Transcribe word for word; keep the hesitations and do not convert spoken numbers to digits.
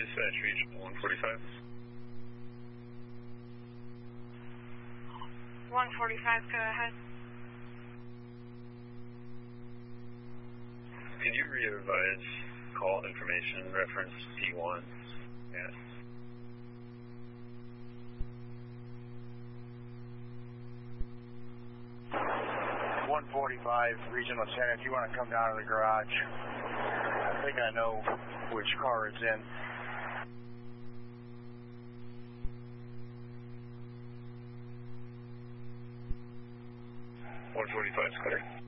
Dispatch Regional one forty-five. one forty-five, go ahead. Could you re-revise call information reference P one? Yes. one forty-five, Regional ten, if you want to come down to the garage. I think I know which car it's in. one forty-five, clear.